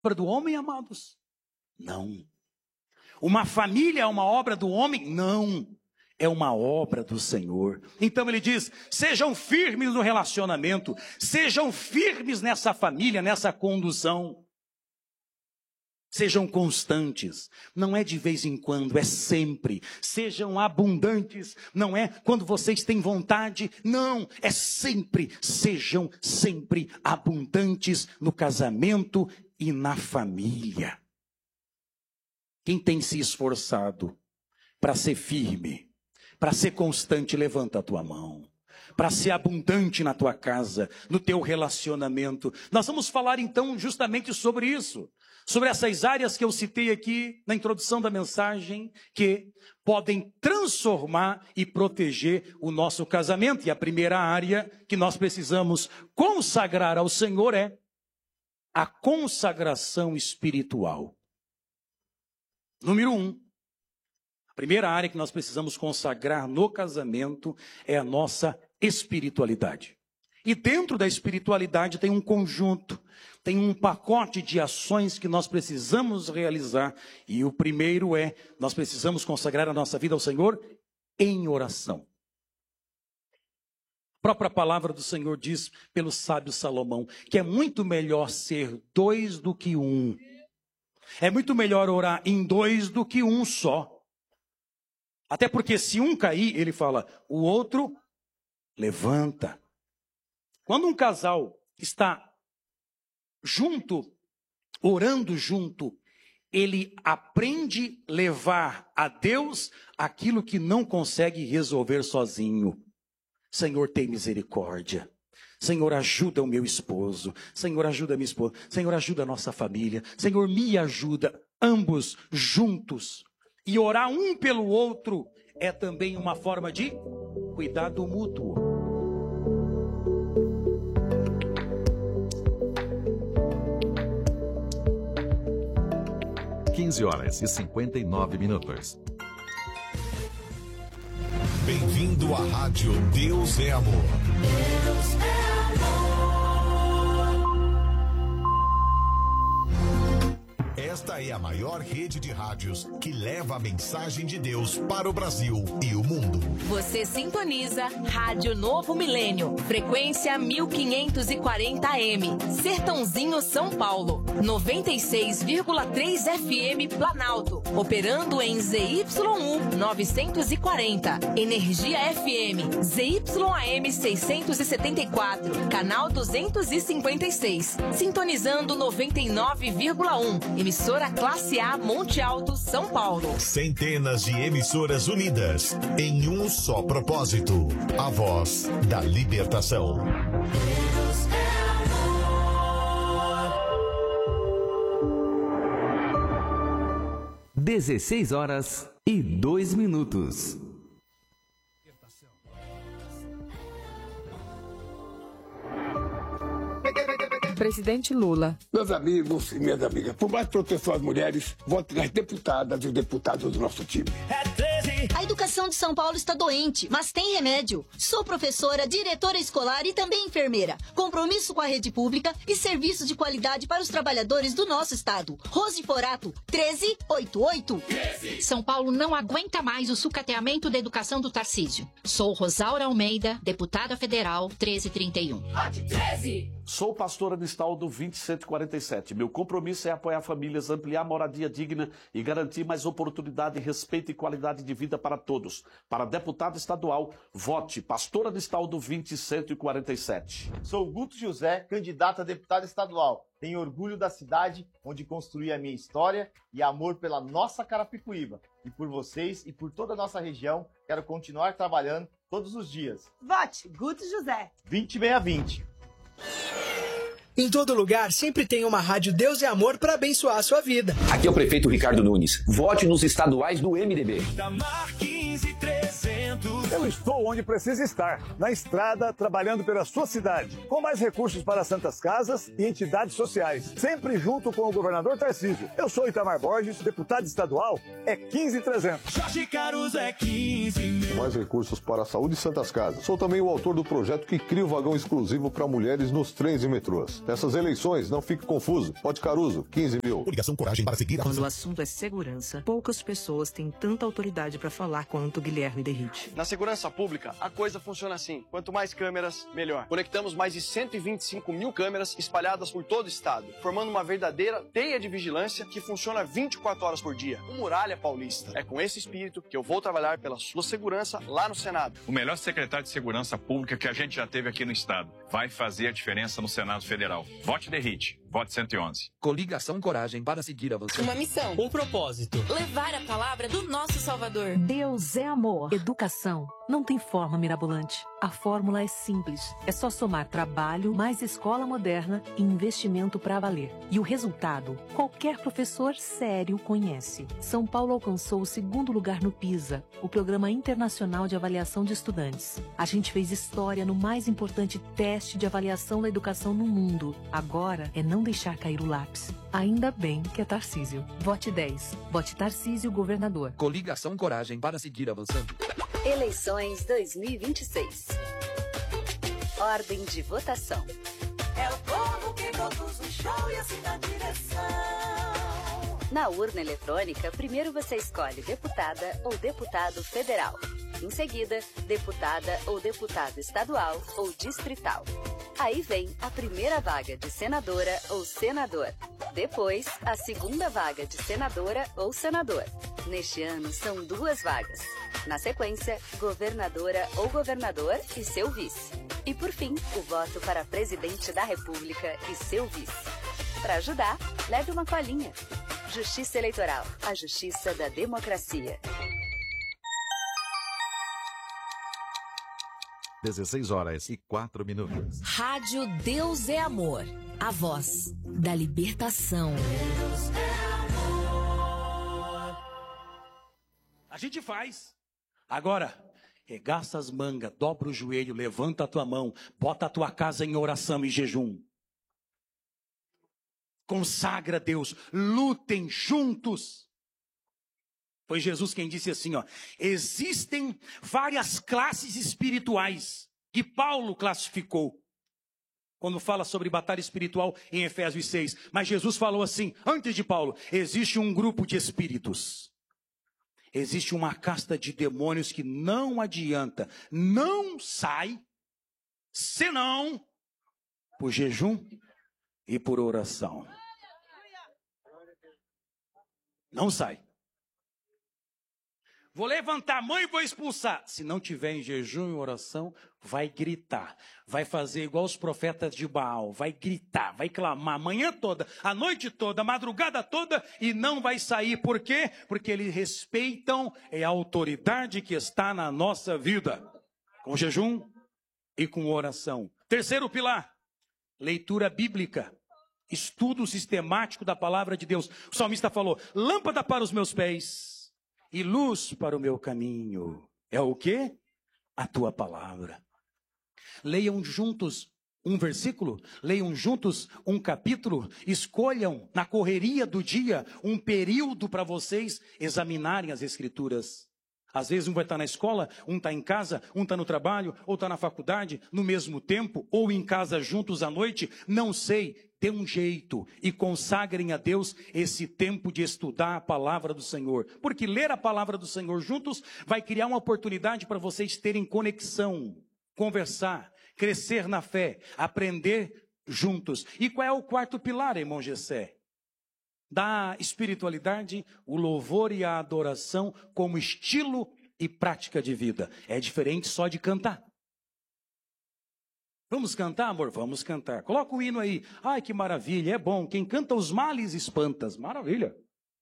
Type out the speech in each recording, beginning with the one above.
obra do homem, amados? Não. Uma família é uma obra do homem? Não. É uma obra do Senhor. Então ele diz, sejam firmes no relacionamento, sejam firmes nessa família, nessa condução. Sejam constantes, não é de vez em quando, é sempre. Sejam abundantes, não é quando vocês têm vontade, não, é sempre. Sejam sempre abundantes no casamento e na família. Quem tem se esforçado para ser firme, para ser constante, levanta a tua mão. Para ser abundante na tua casa, no teu relacionamento. Nós vamos falar então justamente sobre isso. Sobre essas áreas que eu citei aqui na introdução da mensagem, que podem transformar e proteger o nosso casamento. E a primeira área que nós precisamos consagrar ao Senhor é a consagração espiritual. Número 1. A primeira área que nós precisamos consagrar no casamento é a nossa espiritualidade. E dentro da espiritualidade tem um conjunto, tem um pacote de ações que nós precisamos realizar. E o primeiro é, nós precisamos consagrar a nossa vida ao Senhor em oração. A própria palavra do Senhor diz pelo sábio Salomão, que é muito melhor ser 2 do que 1. É muito melhor orar em 2 do que 1 só. Até porque se um cair, ele fala, o outro levanta. Quando um casal está junto, orando junto, ele aprende a levar a Deus aquilo que não consegue resolver sozinho. Senhor, tem misericórdia. Senhor, ajuda o meu esposo. Senhor, ajuda a minha esposa. Senhor, ajuda a nossa família. Senhor, me ajuda. Ambos juntos. E orar um pelo outro é também uma forma de cuidado mútuo. Horas e 59 minutos. Bem-vindo à Rádio Deus é Amor. Deus é amor. Esta é a maior rede de rádios que leva a mensagem de Deus para o Brasil e o mundo. Você sintoniza Rádio Novo Milênio, frequência 1540 AM, Sertãozinho, São Paulo, 96,3 FM Planalto, operando em ZYU 940, Energia FM, ZYAM 674, canal 256, sintonizando 99,1, emissora Classe A Monte Alto, São Paulo. Centenas de emissoras unidas em um só propósito, a voz da libertação. Deus é amor. 16 horas e 2 minutos. Presidente Lula. Meus amigos e minhas amigas, por mais proteção às mulheres, vote nas deputadas e deputados do nosso time. A educação de São Paulo está doente, mas tem remédio. Sou professora, diretora escolar e também enfermeira. Compromisso com a rede pública e serviço de qualidade para os trabalhadores do nosso estado. Rose Forato, 1388. São Paulo não aguenta mais o sucateamento da educação do Tarcísio. Sou Rosaura Almeida, deputada federal, 1331. Sou pastora distal do 20147. Meu compromisso é apoiar famílias, ampliar a moradia digna e garantir mais oportunidade, respeito e qualidade de vida para todos. Para deputado estadual, vote pastora distal do 20147. Sou Guto José, candidato a deputado estadual. Tenho orgulho da cidade onde construí a minha história e amor pela nossa Carapicuíba. E por vocês e por toda a nossa região, quero continuar trabalhando todos os dias. Vote Guto José. 20620. Em todo lugar, sempre tem uma rádio Deus é Amor para abençoar a sua vida. Aqui é o prefeito Ricardo Nunes. Vote nos estaduais do MDB. Damar 15300. Eu estou onde precisa estar, na estrada, trabalhando pela sua cidade, com mais recursos para santas casas e entidades sociais, sempre junto com o governador Tarcísio. Eu sou Itamar Borges, deputado estadual, é 15.300. Jorge Caruso é 15.000. Mais recursos para a saúde e santas casas. Sou também o autor do projeto que cria o vagão exclusivo para mulheres nos trens e metrôs. Nessas eleições, não fique confuso. Vote Caruso, 15.000. Coligação Coragem para seguir a... Quando o assunto é segurança, poucas pessoas têm tanta autoridade para falar quanto Guilherme Derrite. Na segurança pública, a coisa funciona assim. Quanto mais câmeras, melhor. Conectamos mais de 125 mil câmeras espalhadas por todo o estado, formando uma verdadeira teia de vigilância que funciona 24 horas por dia. O Muralha Paulista. É com esse espírito que eu vou trabalhar pela sua segurança lá no Senado. O melhor secretário de segurança pública que a gente já teve aqui no estado. Vai fazer a diferença no Senado Federal. Vote Derrite. Vote 111. Coligação Coragem para seguir avançando. Uma missão. Um propósito. Levar a palavra do nosso Salvador. Deus é amor. Educação não tem forma mirabolante. A fórmula é simples. É só somar trabalho, mais escola moderna e investimento para valer. E o resultado, qualquer professor sério conhece. São Paulo alcançou o 2º lugar no PISA, o Programa Internacional de Avaliação de Estudantes. A gente fez história no mais importante teste de avaliação da educação no mundo. Agora é não deixar cair o lápis. Ainda bem que é Tarcísio. Vote 10. Vote Tarcísio, governador. Coligação Coragem para seguir avançando. Eleições 2026. Ordem de votação. É o povo que produz o show e assim dá direção. Na urna eletrônica, primeiro você escolhe deputada ou deputado federal. Em seguida, deputada ou deputado estadual ou distrital. Aí vem a primeira vaga de senadora ou senador. Depois, a segunda vaga de senadora ou senador. Neste ano, são 2 vagas. Na sequência, governadora ou governador e seu vice. E por fim, o voto para presidente da República e seu vice. Para ajudar, leve uma colinha. Justiça Eleitoral, a justiça da democracia. 16h04. Rádio Deus é Amor. A voz da libertação. Deus é amor. A gente faz. Agora, regaça as mangas, dobra o joelho, levanta a tua mão, bota a tua casa em oração e jejum. Consagra a Deus, lutem juntos. Foi Jesus quem disse assim, ó, existem várias classes espirituais que Paulo classificou quando fala sobre batalha espiritual em Efésios 6. Mas Jesus falou assim, antes de Paulo, existe um grupo de espíritos. Existe uma casta de demônios que não adianta, não sai, senão por jejum e por oração. Não sai. Vou levantar a mão e vou expulsar. Se não tiver em jejum e oração, vai gritar. Vai fazer igual os profetas de Baal. Vai gritar, vai clamar a manhã toda, a noite toda, a madrugada toda e não vai sair. Por quê? Porque eles respeitam a autoridade que está na nossa vida. Com jejum e com oração. Terceiro pilar, leitura bíblica. Estudo sistemático da palavra de Deus. O salmista falou, lâmpada para os meus pés e luz para o meu caminho. É o quê? A tua palavra. Leiam juntos um versículo, leiam juntos um capítulo, escolham na correria do dia um período para vocês examinarem as escrituras. Às vezes um vai estar na escola, um está em casa, um está no trabalho, ou está na faculdade, no mesmo tempo, ou em casa juntos à noite, não sei. Dê um jeito e consagrem a Deus esse tempo de estudar a palavra do Senhor. Porque ler a palavra do Senhor juntos vai criar uma oportunidade para vocês terem conexão, conversar, crescer na fé, aprender juntos. E qual é o quarto pilar, irmão Gessé? Da espiritualidade, o louvor e a adoração como estilo e prática de vida. É diferente só de cantar. Vamos cantar, amor? Vamos cantar. Coloca o hino aí. Ai, que maravilha, é bom. Quem canta os males espanta. Maravilha.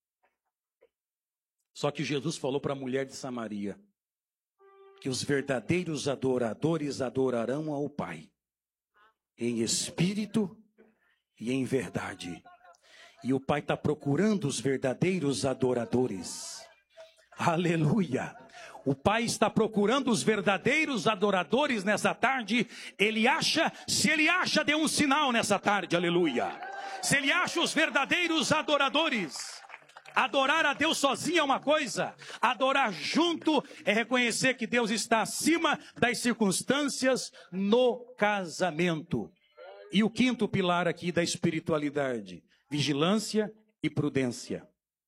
Só que Jesus falou para a mulher de Samaria que os verdadeiros adoradores adorarão ao Pai em espírito e em verdade. E o Pai está procurando os verdadeiros adoradores. Aleluia. O Pai está procurando os verdadeiros adoradores nessa tarde. Se Ele acha, dê um sinal nessa tarde, aleluia. Se Ele acha os verdadeiros adoradores. Adorar a Deus sozinho é uma coisa, adorar junto é reconhecer que Deus está acima das circunstâncias no casamento. E o quinto pilar aqui da espiritualidade, vigilância e prudência.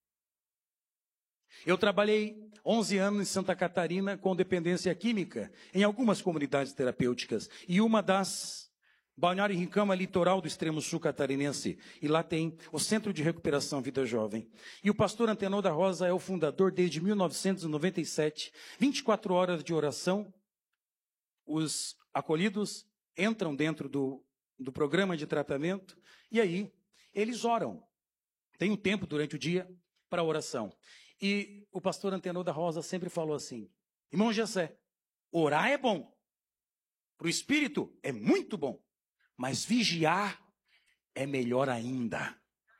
Eu trabalhei 11 anos em Santa Catarina com dependência química, em algumas comunidades terapêuticas, e uma das Balneário Rincão é litoral do extremo sul catarinense, e lá tem o Centro de Recuperação Vida Jovem. E o pastor Antenor da Rosa é o fundador desde 1997, 24 horas de oração. Os acolhidos entram dentro do programa de tratamento, e aí eles oram. Tem um tempo durante o dia para oração. E o pastor Antenor da Rosa sempre falou assim: irmão Gessé, orar é bom, para o espírito é muito bom, mas vigiar é melhor ainda.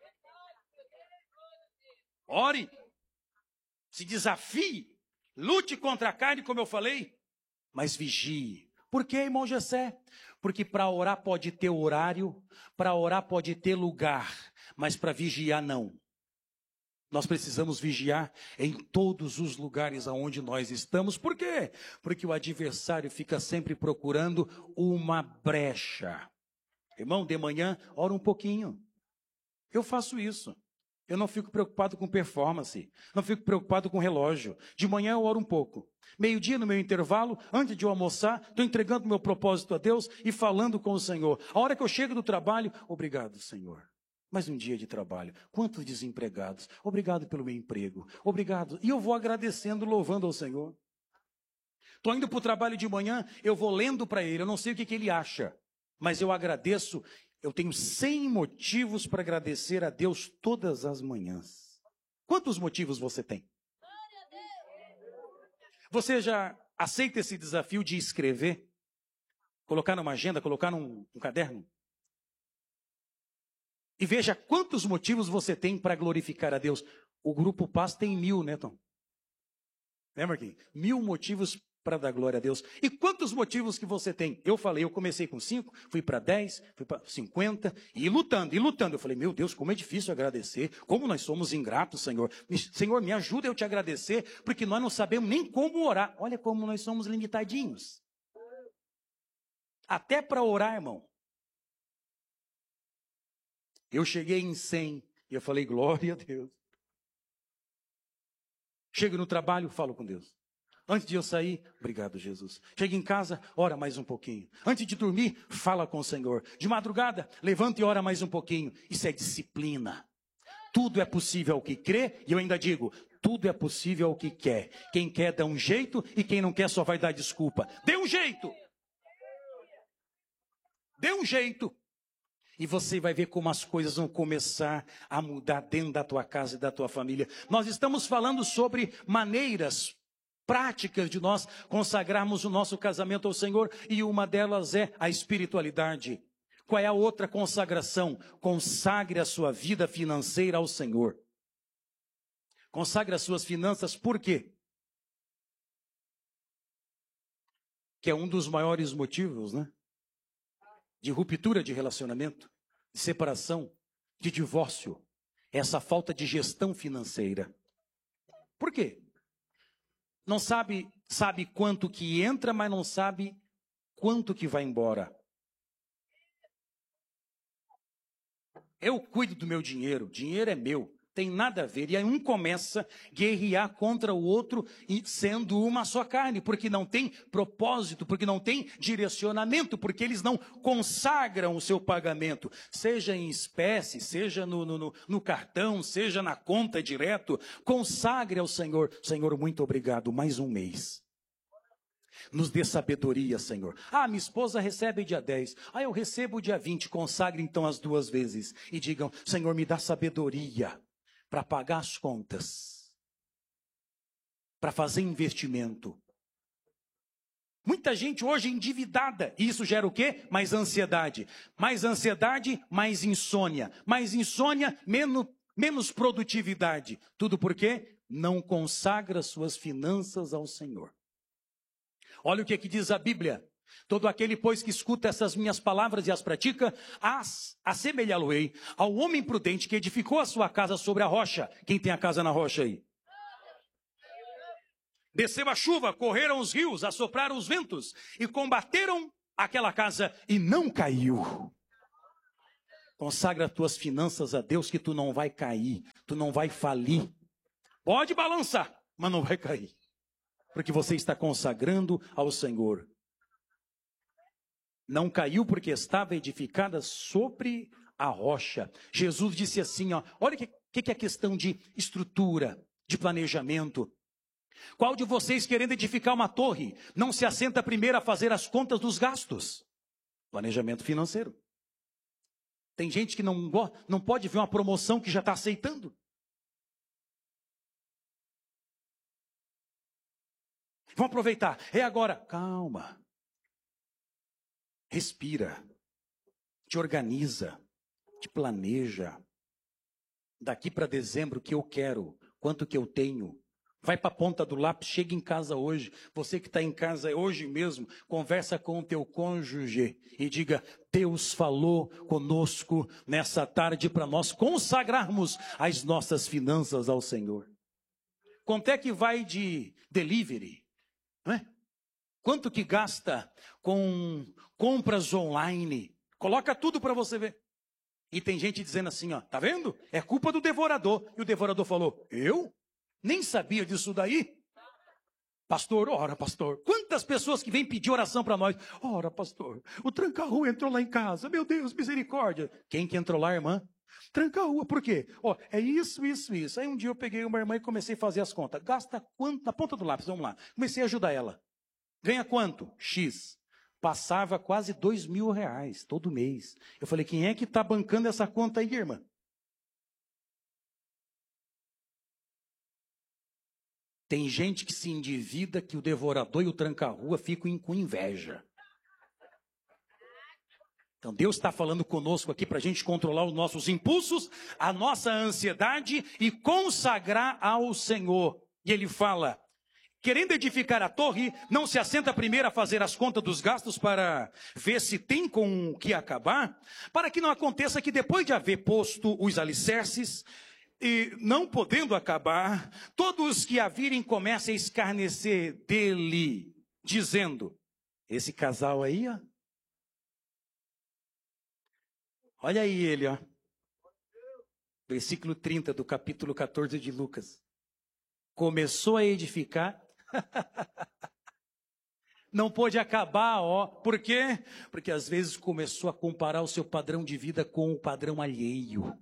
Ore, se desafie, lute contra a carne, como eu falei, mas vigie. Por quê, irmão Gessé? Porque para orar pode ter horário, para orar pode ter lugar, mas para vigiar não. Nós precisamos vigiar em todos os lugares aonde nós estamos. Por quê? Porque o adversário fica sempre procurando uma brecha. Irmão, de manhã, ora um pouquinho. Eu faço isso. Eu não fico preocupado com performance. Não fico preocupado com relógio. De manhã eu oro um pouco. Meio-dia, no meu intervalo, antes de eu almoçar, estou entregando meu propósito a Deus e falando com o Senhor. A hora que eu chego do trabalho, obrigado, Senhor. Mais um dia de trabalho. Quantos desempregados? Obrigado pelo meu emprego. Obrigado. E eu vou agradecendo, louvando ao Senhor. Estou indo para o trabalho de manhã, eu vou lendo para Ele. Eu não sei o que Ele acha, mas eu agradeço. Eu tenho 100 motivos para agradecer a Deus todas as manhãs. Quantos motivos você tem? Você já aceita esse desafio de escrever? Colocar numa agenda, colocar num caderno? E veja quantos motivos você tem para glorificar a Deus. O Grupo Paz tem 1000, né, Tom? Lembra aqui? 1000 motivos para dar glória a Deus. E quantos motivos que você tem? Eu falei, eu comecei com 5, fui para 10, fui para 50, e lutando. Eu falei, meu Deus, como é difícil agradecer, como nós somos ingratos, Senhor. Senhor, me ajuda eu te agradecer, porque nós não sabemos nem como orar. Olha como nós somos limitadinhos. Até para orar, irmão. Eu cheguei em 100 e eu falei, glória a Deus. Chego no trabalho, falo com Deus. Antes de eu sair, obrigado, Jesus. Chego em casa, ora mais um pouquinho. Antes de dormir, fala com o Senhor. De madrugada, levanta e ora mais um pouquinho. Isso é disciplina. Tudo é possível ao que crê, e eu ainda digo, tudo é possível ao que quer. Quem quer dá um jeito e quem não quer só vai dar desculpa. Dê um jeito. Dê um jeito. E você vai ver como as coisas vão começar a mudar dentro da tua casa e da tua família. Nós estamos falando sobre maneiras práticas de nós consagrarmos o nosso casamento ao Senhor, e uma delas é a espiritualidade. Qual é a outra consagração? Consagre a sua vida financeira ao Senhor. Consagre as suas finanças, por quê? Que é um dos maiores motivos, né? De ruptura de relacionamento, de separação, de divórcio. Essa falta de gestão financeira. Por quê? Não sabe quanto que entra, mas não sabe quanto que vai embora. Eu cuido do meu dinheiro é meu, tem nada a ver. E aí um começa a guerrear contra o outro, e sendo uma só carne, porque não tem propósito, porque não tem direcionamento, porque eles não consagram o seu pagamento, seja em espécie, seja no cartão, seja na conta direto. Consagre ao Senhor. Senhor, muito obrigado, mais um mês. Nos dê sabedoria, Senhor. Minha esposa recebe dia 10. Eu recebo dia 20. Consagre então as 2 vezes. E digam, Senhor, me dá sabedoria para pagar as contas, para fazer investimento. Muita gente hoje endividada. E isso gera o quê? Mais ansiedade. Mais ansiedade, mais insônia. Mais insônia, menos produtividade. Tudo por quê? não consagra suas finanças ao Senhor. Olha o que diz a Bíblia. Todo aquele, pois, que escuta essas minhas palavras e as pratica, assemelhá-lo-ei ao homem prudente que edificou a sua casa sobre a rocha. Quem tem a casa na rocha aí? Desceu a chuva, correram os rios, assopraram os ventos e combateram aquela casa e não caiu. Consagra as tuas finanças a Deus que tu não vai cair, tu não vai falir. Pode balançar, mas não vai cair. Porque você está consagrando ao Senhor. Não caiu porque estava edificada sobre a rocha. Jesus disse assim, ó, olha o que é questão de estrutura, de planejamento. Qual de vocês, querendo edificar uma torre, não se assenta primeiro a fazer as contas dos gastos? Planejamento financeiro. Tem gente que não pode ver uma promoção que já está aceitando. Vamos aproveitar. É agora. Calma. Respira. Te organiza. Te planeja. Daqui para dezembro, o que eu quero? Quanto que eu tenho? Vai para a ponta do lápis, chega em casa hoje. Você que está em casa hoje mesmo, conversa com o teu cônjuge e diga, Deus falou conosco nessa tarde para nós consagrarmos as nossas finanças ao Senhor. Quanto é que vai de delivery? Não é? Quanto que gasta com compras online? Coloca tudo para você ver. E tem gente dizendo assim, ó, tá vendo? É culpa do devorador. E o devorador falou, eu? Nem sabia disso daí. Pastor, ora, pastor. Quantas pessoas que vêm pedir oração para nós? Ora, pastor, o tranca-rua entrou lá em casa. Meu Deus, misericórdia. Quem que entrou lá, irmã? Tranca-rua. Por quê? Ó, é isso, isso, isso. Aí um dia eu peguei uma irmã e comecei a fazer as contas. Gasta quanto? Na ponta do lápis, vamos lá. Comecei a ajudar ela. Ganha quanto? X. Passava quase R$2.000 todo mês. Eu falei, quem é que está bancando essa conta aí, irmã? Tem gente que se endivida que o devorador e o tranca-rua ficam com inveja. Então Deus está falando conosco aqui para a gente controlar os nossos impulsos, a nossa ansiedade e consagrar ao Senhor. E Ele fala, querendo edificar a torre, não se assenta primeiro a fazer as contas dos gastos para ver se tem com o que acabar, para que não aconteça que depois de haver posto os alicerces, e não podendo acabar, todos que a virem comecem a escarnecer dele, dizendo, esse casal aí, ó. Olha aí ele, ó. Versículo 30 do capítulo 14 de Lucas. Começou a edificar. Não pôde acabar, ó. Por quê? Porque às vezes começou a comparar o seu padrão de vida com o padrão alheio.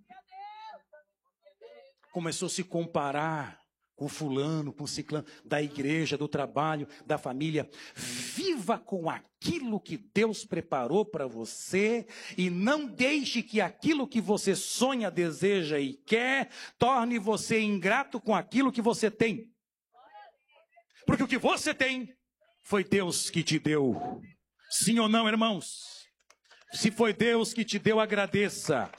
Começou a se comparar com fulano, com ciclano, da igreja, do trabalho, da família. Viva com aquilo que Deus preparou para você e não deixe que aquilo que você sonha, deseja e quer torne você ingrato com aquilo que você tem. Porque o que você tem foi Deus que te deu. Sim ou não, irmãos? Se foi Deus que te deu, agradeça.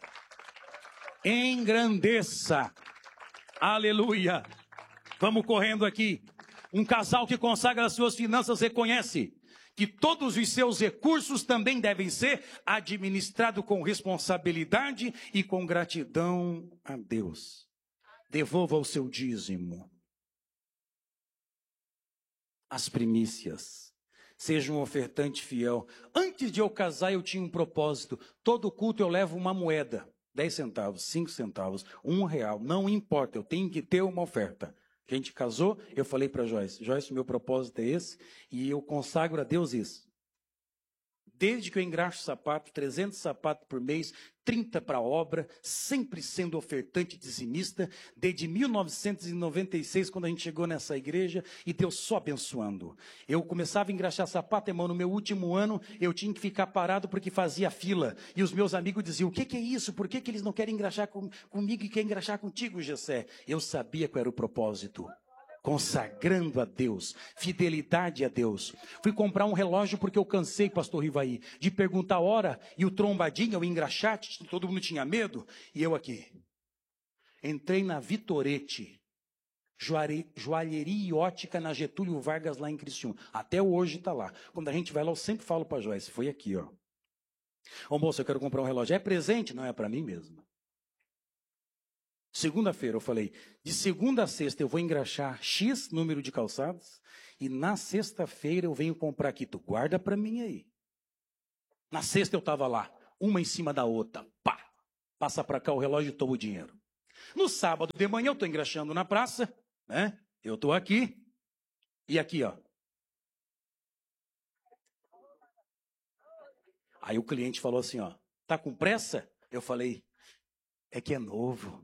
Engrandeça. Aleluia. Vamos correndo aqui. Um casal que consagra as suas finanças reconhece que todos os seus recursos também devem ser administrados com responsabilidade e com gratidão a Deus. Devolva o seu dízimo. As primícias. Seja um ofertante fiel. Antes de eu casar, eu tinha um propósito. Todo culto eu levo uma moeda. 10 centavos, 5 centavos, R$1, não importa, eu tenho que ter uma oferta. A gente casou, eu falei para Joyce, Joyce, meu propósito é esse, e eu consagro a Deus isso. Desde que eu engraxo sapato, 300 sapatos por mês, 30 para a obra, sempre sendo ofertante dizimista, desde 1996, quando a gente chegou nessa igreja, e Deus só abençoando. Eu começava a engraxar sapato, irmão, no meu último ano, eu tinha que ficar parado porque fazia fila. E os meus amigos diziam, o que é isso? Por que eles não querem engraxar comigo e querem engraxar contigo, Gessé? Eu sabia qual era o propósito. Consagrando a Deus, fidelidade a Deus. Fui comprar um relógio porque eu cansei, pastor Rivaí, de perguntar a hora, e o trombadinho, o engraxate, todo mundo tinha medo, e eu aqui. Entrei na Vitorete, Joalheria e ótica na Getúlio Vargas, lá em Criciúma. Até hoje está lá. Quando a gente vai lá, eu sempre falo para a Joyce, foi aqui, ó. Ô moço, eu quero comprar um relógio. É presente? Não, é para mim mesmo. Segunda-feira eu falei, de segunda a sexta eu vou engraxar X número de calçados e na sexta-feira eu venho comprar aqui. Tu guarda para mim aí. Na sexta eu estava lá, uma em cima da outra. Pá! Passa para cá o relógio e toma o dinheiro. No sábado de manhã eu estou engraxando na praça, né? Eu estou aqui e aqui, ó. Aí o cliente falou assim, ó, tá com pressa? Eu falei, é que é novo.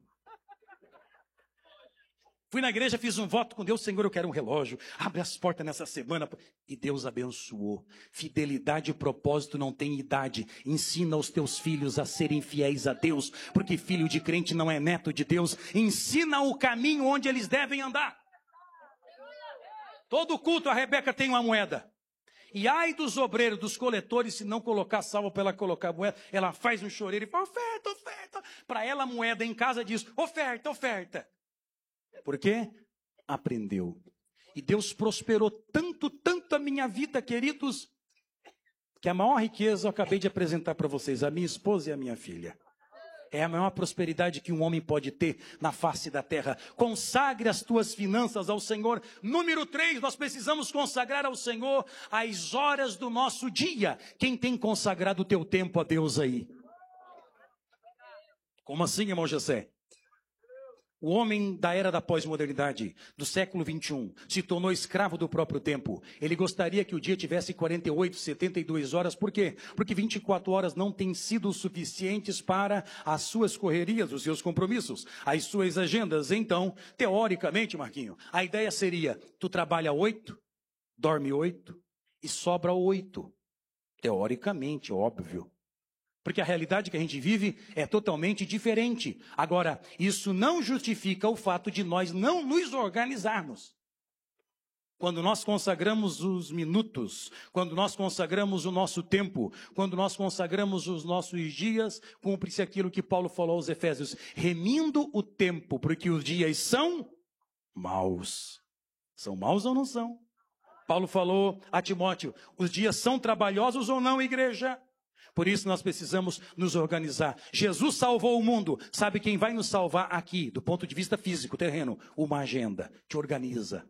Fui na igreja, fiz um voto com Deus, Senhor, eu quero um relógio, abre as portas nessa semana. E Deus abençoou. Fidelidade e propósito não tem idade. Ensina os teus filhos a serem fiéis a Deus, porque filho de crente não é neto de Deus. Ensina o caminho onde eles devem andar. Todo culto a Rebeca tem uma moeda. E ai dos obreiros, dos coletores, se não colocar salvo para ela colocar moeda, ela faz um choreiro e fala, oferta, oferta. Para ela a moeda em casa diz, oferta, oferta. Por quê? Aprendeu. E Deus prosperou tanto, tanto a minha vida, queridos, que a maior riqueza eu acabei de apresentar para vocês, a minha esposa e a minha filha. É a maior prosperidade que um homem pode ter na face da terra. Consagre as tuas finanças ao Senhor. Número 3, nós precisamos consagrar ao Senhor as horas do nosso dia. Quem tem consagrado o teu tempo a Deus aí? Como assim, irmão José? O homem da era da pós-modernidade, do século 21, se tornou escravo do próprio tempo. Ele gostaria que o dia tivesse 48, 72 horas. Por quê? Porque 24 horas não têm sido suficientes para as suas correrias, os seus compromissos, as suas agendas. Então, teoricamente, Marquinho, a ideia seria, tu trabalha 8, dorme 8 e sobra 8. Teoricamente, óbvio. Porque a realidade que a gente vive é totalmente diferente. Agora, isso não justifica o fato de nós não nos organizarmos. Quando nós consagramos os minutos, quando nós consagramos o nosso tempo, quando nós consagramos os nossos dias, cumpre-se aquilo que Paulo falou aos Efésios, remindo o tempo, porque os dias são maus. São maus ou não são? Paulo falou a Timóteo, os dias são trabalhosos ou não, igreja? Por isso nós precisamos nos organizar. Jesus salvou o mundo. Sabe quem vai nos salvar aqui, do ponto de vista físico, terreno? Uma agenda. Te organiza.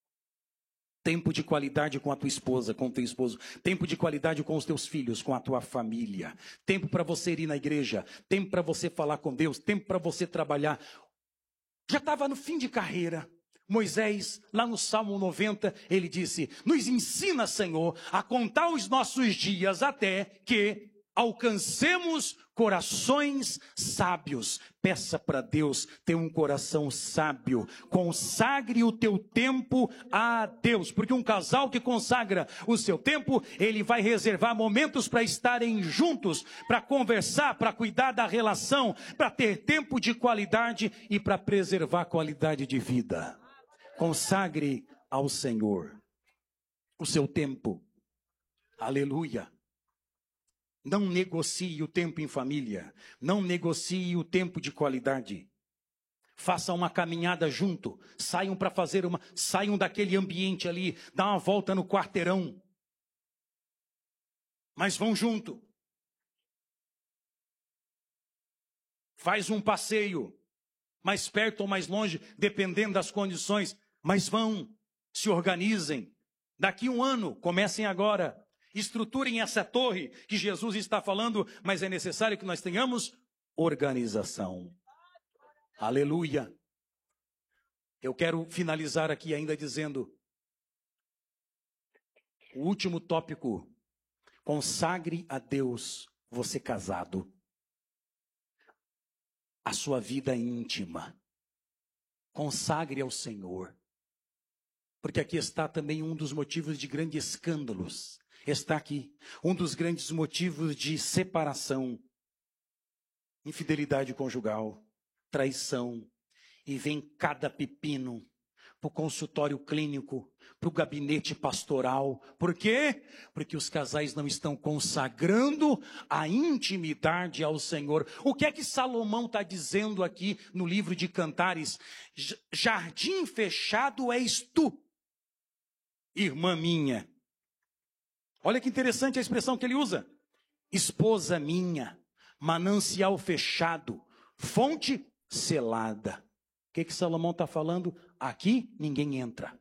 Tempo de qualidade com a tua esposa, com o teu esposo. Tempo de qualidade com os teus filhos, com a tua família. Tempo para você ir na igreja. Tempo para você falar com Deus. Tempo para você trabalhar. Já estava no fim de carreira. Moisés, lá no Salmo 90, ele disse, nos ensina, Senhor, a contar os nossos dias até que alcancemos corações sábios. Peça para Deus ter um coração sábio. Consagre o teu tempo a Deus. Porque um casal que consagra o seu tempo, ele vai reservar momentos para estarem juntos, para conversar, para cuidar da relação, para ter tempo de qualidade e para preservar a qualidade de vida. Consagre ao Senhor o seu tempo. Aleluia. Não negocie o tempo em família. Não negocie o tempo de qualidade. Faça uma caminhada junto. Saiam para fazer saiam daquele ambiente ali. Dá uma volta no quarteirão. Mas vão junto. Faz um passeio. Mais perto ou mais longe, dependendo das condições. Mas vão, se organizem. Daqui um ano, comecem agora. Estruturem essa torre que Jesus está falando, mas é necessário que nós tenhamos organização. Aleluia. Eu quero finalizar aqui ainda dizendo, o último tópico, consagre a Deus, você casado, a sua vida íntima. Consagre ao Senhor. Porque aqui está também um dos motivos de grandes escândalos. Está aqui um dos grandes motivos de separação. Infidelidade conjugal, traição. E vem cada pepino. para o consultório clínico, para o gabinete pastoral. Por quê? Porque os casais não estão consagrando a intimidade ao Senhor. O que é que Salomão está dizendo aqui no livro de Cantares? Jardim fechado és tu, irmã minha. Olha que interessante a expressão que ele usa. Esposa minha, manancial fechado, fonte selada. O que Salomão está falando? Aqui ninguém entra.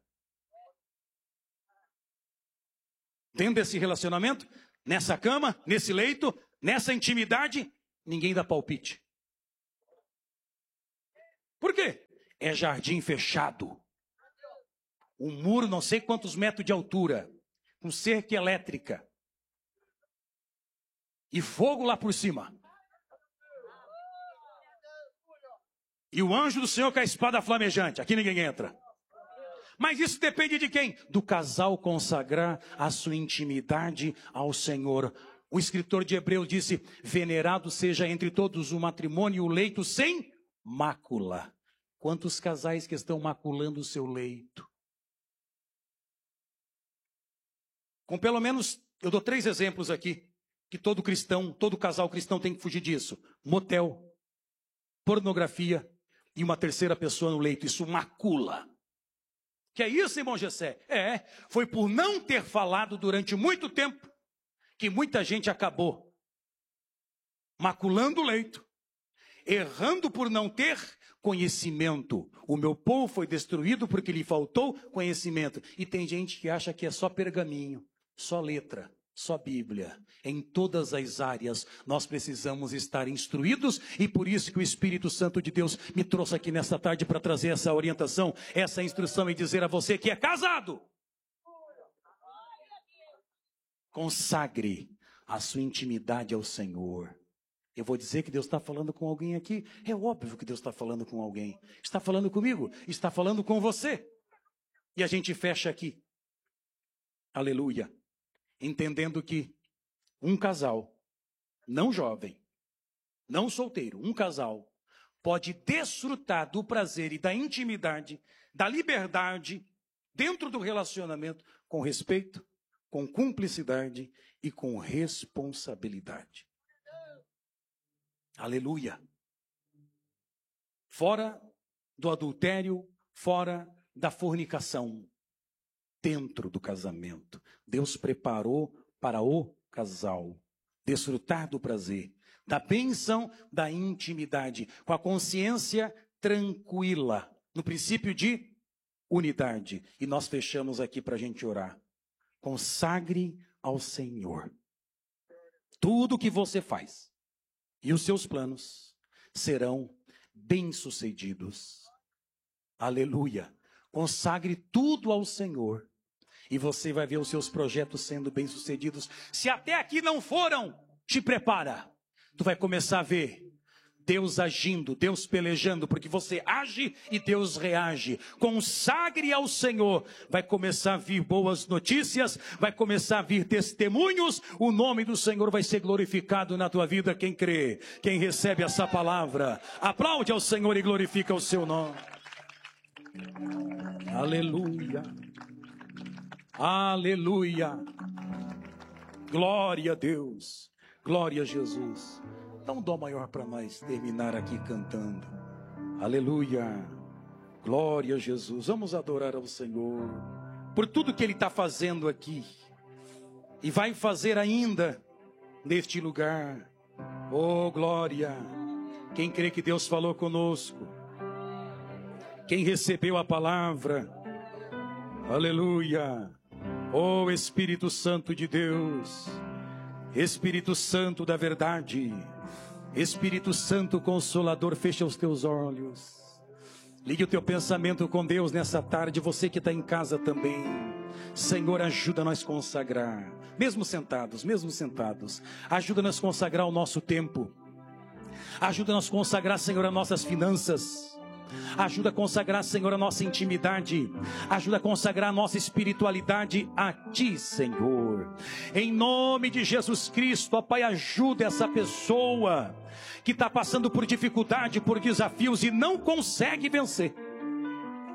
Dentro desse relacionamento, nessa cama, nesse leito, nessa intimidade, ninguém dá palpite. Por quê? É jardim fechado. Um muro não sei quantos metros de altura, com cerca elétrica. E fogo lá por cima. E o anjo do Senhor com a espada flamejante. Aqui ninguém entra. Mas isso depende de quem? Do casal consagrar a sua intimidade ao Senhor. O escritor de Hebreus disse: venerado seja entre todos o matrimônio e o leito sem mácula. Quantos casais que estão maculando o seu leito? Com pelo menos, eu dou 3 exemplos aqui, que todo cristão, todo casal cristão tem que fugir disso. Motel, pornografia e uma terceira pessoa no leito. Isso macula. Que é isso, irmão Gessé? Foi por não ter falado durante muito tempo que muita gente acabou maculando o leito, errando por não ter conhecimento. O meu povo foi destruído porque lhe faltou conhecimento. E tem gente que acha que é só pergaminho, só letra, só Bíblia. Em todas as áreas nós precisamos estar instruídos, e por isso que o Espírito Santo de Deus me trouxe aqui nesta tarde para trazer essa orientação, essa instrução, e dizer a você que é casado: consagre a sua intimidade ao Senhor. Eu vou dizer que Deus está falando com alguém aqui. É óbvio que Deus está falando com alguém. Está falando comigo, está falando com você. E a gente fecha aqui. Aleluia. Entendendo que um casal, não jovem, não solteiro, um casal pode desfrutar do prazer e da intimidade, da liberdade dentro do relacionamento, com respeito, com cumplicidade e com responsabilidade. Aleluia. Fora do adultério, fora da fornicação. Dentro do casamento, Deus preparou para o casal desfrutar do prazer, da bênção da intimidade, com a consciência tranquila, no princípio de unidade. E nós fechamos aqui para a gente orar. Consagre ao Senhor tudo o que você faz, e os seus planos serão bem-sucedidos. Aleluia. Consagre tudo ao Senhor, e você vai ver os seus projetos sendo bem-sucedidos. Se até aqui não foram, te prepara. Tu vai começar a ver Deus agindo, Deus pelejando, porque você age e Deus reage. Consagre ao Senhor. Vai começar a vir boas notícias, vai começar a vir testemunhos. O nome do Senhor vai ser glorificado na tua vida. Quem crê, quem recebe essa palavra, aplaude ao Senhor e glorifica o seu nome. Aleluia. Aleluia. Glória a Deus. Glória a Jesus. Dá um dó maior para nós terminar aqui cantando. Aleluia. Glória a Jesus. Vamos adorar ao Senhor por tudo que Ele está fazendo aqui e vai fazer ainda neste lugar. Oh, glória. Quem crê que Deus falou conosco, quem recebeu a palavra, aleluia. Oh, Espírito Santo de Deus, Espírito Santo da verdade, Espírito Santo Consolador, fecha os teus olhos, ligue o teu pensamento com Deus nessa tarde. Você que está em casa também, Senhor, ajuda-nos a consagrar, mesmo sentados, ajuda-nos a consagrar o nosso tempo, ajuda-nos a consagrar, Senhor, as nossas finanças, ajuda a consagrar, Senhor, a nossa intimidade, ajuda a consagrar a nossa espiritualidade a Ti, Senhor, em nome de Jesus Cristo. Ó Pai, ajuda essa pessoa que está passando por dificuldade, por desafios e não consegue vencer.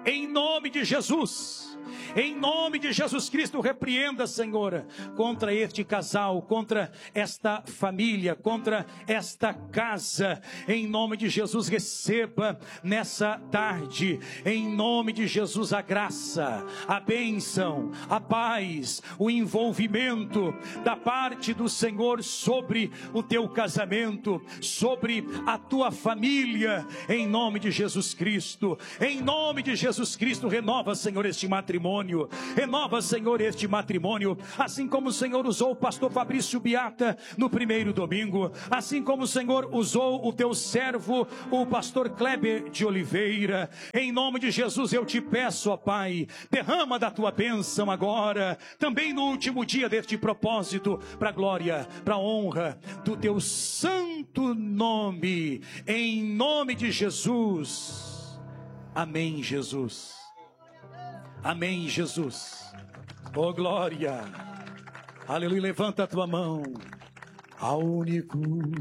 Em nome de Jesus. Em nome de Jesus Cristo, repreenda, Senhor, contra este casal, contra esta família, contra esta casa. Em nome de Jesus, receba nessa tarde, em nome de Jesus, a graça, a bênção, a paz, o envolvimento da parte do Senhor sobre o teu casamento, sobre a tua família, em nome de Jesus Cristo. Em nome de Jesus Cristo, renova, Senhor, este matrimônio. Renova, Senhor, este matrimônio, assim como o Senhor usou o pastor Fabrício Biata no primeiro domingo, assim como o Senhor usou o teu servo, o pastor Kleber de Oliveira. Em nome de Jesus eu te peço, ó Pai, derrama da tua bênção agora, também no último dia deste propósito, para a glória, para a honra do teu santo nome, em nome de Jesus. Amém, Jesus. Amém, Jesus. Oh, glória. Aleluia. Levanta a tua mão. Ao único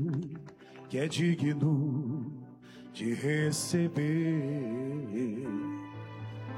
que é digno de receber